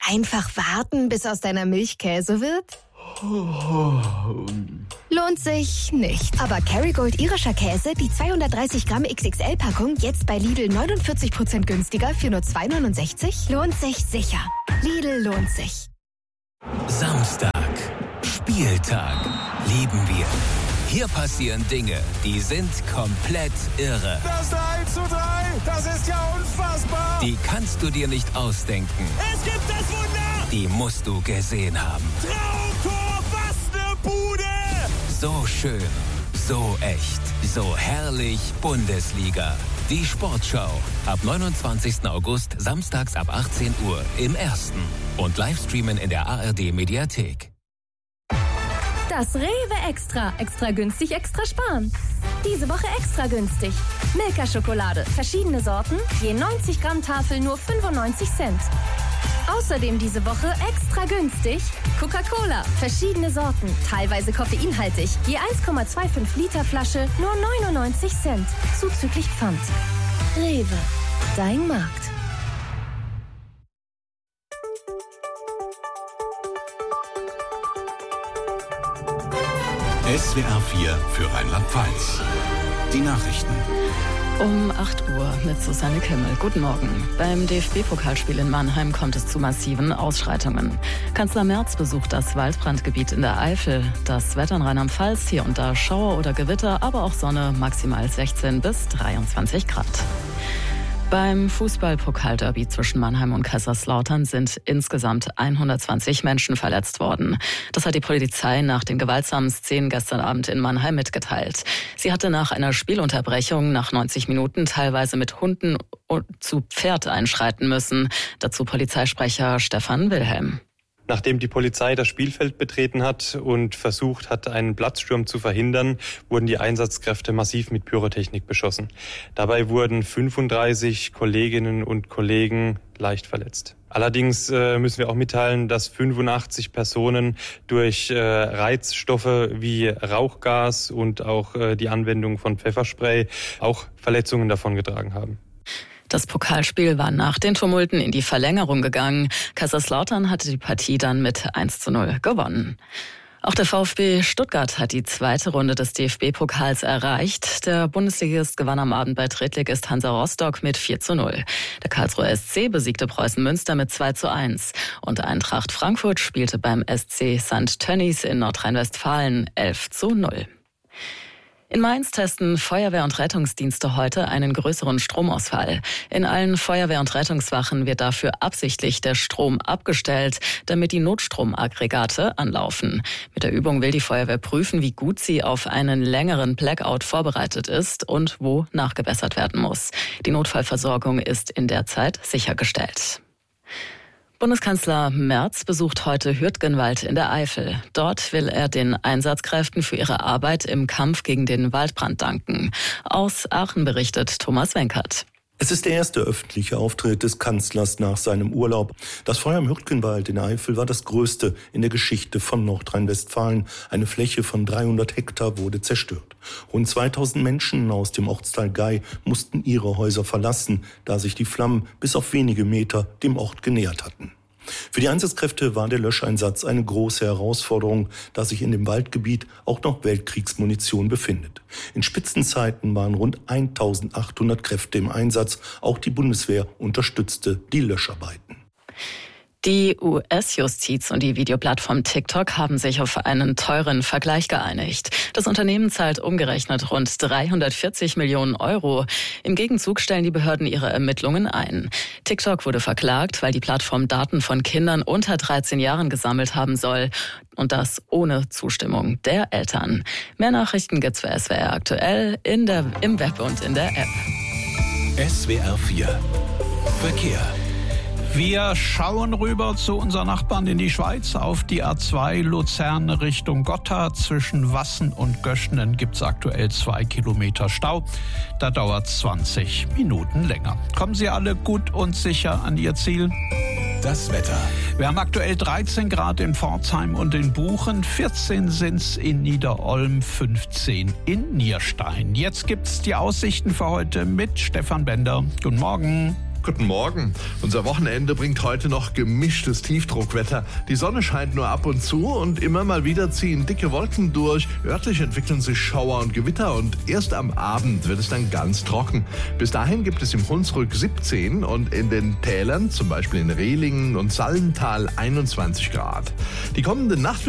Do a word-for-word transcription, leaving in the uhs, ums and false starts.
Einfach warten, bis aus deiner Milch Käse wird? Lohnt sich nicht. Aber Kerrygold irischer Käse, die zweihundertdreißig Gramm X X L-Packung, jetzt bei Lidl neunundvierzig Prozent günstiger für nur zwei neunundsechzig, lohnt sich sicher. Lidl lohnt sich. Samstag. Spieltag. Lieben wir. Hier passieren Dinge, die sind komplett irre. Das drei zu drei, das ist ja unfassbar. Die kannst du dir nicht ausdenken. Es gibt das Wunder. Die musst du gesehen haben. Traumtor, was eine Bude. So schön, so echt, so herrlich Bundesliga. Die Sportschau. Ab neunundzwanzigsten August, samstags ab achtzehn Uhr im Ersten. Und Livestreamen in der A R D-Mediathek. Das Rewe Extra. Extra günstig, extra sparen. Diese Woche extra günstig. Milka-Schokolade. Verschiedene Sorten. Je neunzig Gramm Tafel nur fünfundneunzig Cent. Außerdem diese Woche extra günstig. Coca-Cola. Verschiedene Sorten. Teilweise koffeinhaltig. Je eins Komma fünfundzwanzig Liter Flasche nur neunundneunzig Cent. Zuzüglich Pfand. Rewe. Dein Markt. S W R vier für Rheinland-Pfalz. Die Nachrichten. Um acht Uhr mit Susanne Kimmel. Guten Morgen. Beim D F B-Pokalspiel in Mannheim kommt es zu massiven Ausschreitungen. Kanzler Merz besucht das Waldbrandgebiet in der Eifel. Das Wetter in Rheinland-Pfalz, hier und da Schauer oder Gewitter, aber auch Sonne, maximal sechzehn bis dreiundzwanzig Grad. Beim Fußball-Pokal-Derby zwischen Mannheim und Kaiserslautern sind insgesamt hundertzwanzig Menschen verletzt worden. Das hat die Polizei nach den gewaltsamen Szenen gestern Abend in Mannheim mitgeteilt. Sie hatte nach einer Spielunterbrechung nach neunzig Minuten teilweise mit Hunden zu Pferd einschreiten müssen. Dazu Polizeisprecher Stefan Wilhelm. Nachdem die Polizei das Spielfeld betreten hat und versucht hat, einen Platzsturm zu verhindern, wurden die Einsatzkräfte massiv mit Pyrotechnik beschossen. Dabei wurden fünfunddreißig Kolleginnen und Kollegen leicht verletzt. Allerdings äh, müssen wir auch mitteilen, dass fünfundachtzig Personen durch äh, Reizstoffe wie Rauchgas und auch äh, die Anwendung von Pfefferspray auch Verletzungen davongetragen haben. Das Pokalspiel war nach den Tumulten in die Verlängerung gegangen. Kaiserslautern hatte die Partie dann mit eins zu null gewonnen. Auch der VfB Stuttgart hat die zweite Runde des D F B-Pokals erreicht. Der Bundesligist gewann am Abend bei Drittligist Hansa Rostock mit vier zu null. Der Karlsruher S C besiegte Preußen Münster mit zwei zu eins. Und Eintracht Frankfurt spielte beim S C Sankt Tönnies in Nordrhein-Westfalen elf zu null. In Mainz testen Feuerwehr- und Rettungsdienste heute einen größeren Stromausfall. In allen Feuerwehr- und Rettungswachen wird dafür absichtlich der Strom abgestellt, damit die Notstromaggregate anlaufen. Mit der Übung will die Feuerwehr prüfen, wie gut sie auf einen längeren Blackout vorbereitet ist und wo nachgebessert werden muss. Die Notfallversorgung ist in der Zeit sichergestellt. Bundeskanzler Merz besucht heute Hürtgenwald in der Eifel. Dort will er den Einsatzkräften für ihre Arbeit im Kampf gegen den Waldbrand danken. Aus Aachen berichtet Thomas Wenkert. Es ist der erste öffentliche Auftritt des Kanzlers nach seinem Urlaub. Das Feuer im Hürtgenwald in der Eifel war das größte in der Geschichte von Nordrhein-Westfalen. Eine Fläche von dreihundert Hektar wurde zerstört. Rund zweitausend Menschen aus dem Ortsteil Gei mussten ihre Häuser verlassen, da sich die Flammen bis auf wenige Meter dem Ort genähert hatten. Für die Einsatzkräfte war der Löscheinsatz eine große Herausforderung, da sich in dem Waldgebiet auch noch Weltkriegsmunition befindet. In Spitzenzeiten waren rund eintausendachthundert Kräfte im Einsatz. Auch die Bundeswehr unterstützte die Löscharbeiten. Die U S-Justiz und die Videoplattform TikTok haben sich auf einen teuren Vergleich geeinigt. Das Unternehmen zahlt umgerechnet rund dreihundertvierzig Millionen Euro. Im Gegenzug stellen die Behörden ihre Ermittlungen ein. TikTok wurde verklagt, weil die Plattform Daten von Kindern unter dreizehn Jahren gesammelt haben soll. Und das ohne Zustimmung der Eltern. Mehr Nachrichten gibt's für S W R aktuell in der, im Web und in der App. S W R vier Verkehr. Wir schauen rüber zu unseren Nachbarn in die Schweiz. Auf die A zwei Luzern Richtung Gotthard. Zwischen Wassen und Göschnen gibt es aktuell zwei Kilometer Stau. Da dauert es zwanzig Minuten länger. Kommen Sie alle gut und sicher an Ihr Ziel. Das Wetter. Wir haben aktuell dreizehn Grad in Pforzheim und in Buchen, vierzehn sind's in Niederolm, fünfzehn in Nierstein. Jetzt gibt's die Aussichten für heute mit Stefan Bender. Guten Morgen. Guten Morgen. Unser Wochenende bringt heute noch gemischtes Tiefdruckwetter. Die Sonne scheint nur ab und zu und immer mal wieder ziehen dicke Wolken durch. Örtlich entwickeln sich Schauer und Gewitter und erst am Abend wird es dann ganz trocken. Bis dahin gibt es im Hunsrück siebzehn und in den Tälern, zum Beispiel in Rehlingen und Sallental, einundzwanzig Grad. Die kommende Nacht